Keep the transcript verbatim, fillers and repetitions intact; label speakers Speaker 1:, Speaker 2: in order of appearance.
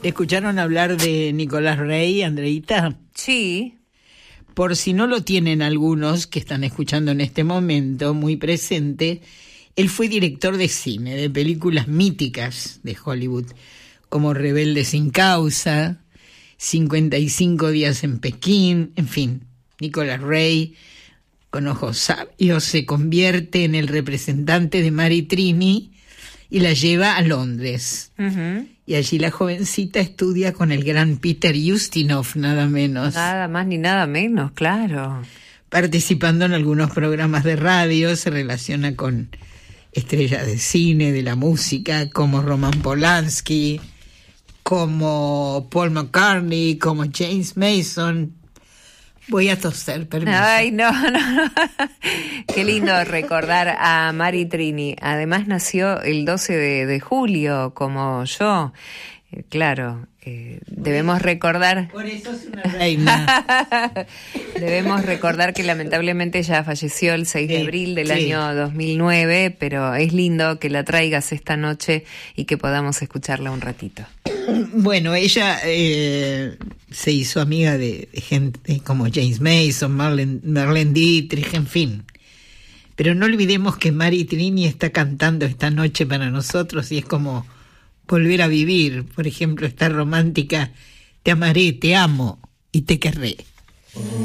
Speaker 1: ¿Escucharon hablar de Nicolás Rey, Andreita?
Speaker 2: Sí.
Speaker 1: Por si no lo tienen algunos que están escuchando en este momento, muy presente, él fue director de cine, de películas míticas de Hollywood, como Rebelde sin causa, cincuenta y cinco días en Pekín, en fin. Nicolás Rey, con ojos sabios, se convierte en el representante de Mary Trini y la lleva a Londres. Uh-huh. Y allí la jovencita estudia con el gran Peter Ustinov, nada menos.
Speaker 2: Nada más ni nada menos, claro.
Speaker 1: Participando en algunos programas de radio, se relaciona con estrellas de cine, de la música, como Roman Polanski, como Paul McCartney, como James Mason. Voy a toser, permiso.
Speaker 2: Ay, no, no, no. Qué lindo recordar a Mary Trini. Además nació el doce de julio, como yo. Eh, claro, eh, debemos recordar...
Speaker 1: Por eso es una reina.
Speaker 2: Debemos recordar que lamentablemente ella falleció el seis de abril del sí. año dos mil nueve, pero es lindo que la traigas esta noche y que podamos escucharla un ratito.
Speaker 1: Bueno, ella eh, se hizo amiga de, de gente como James Mason, Marlene, Marlene Dietrich, en fin. Pero no olvidemos que Mary Trini está cantando esta noche para nosotros y es como volver a vivir. Por ejemplo, esta romántica: te amaré, te amo y te querré.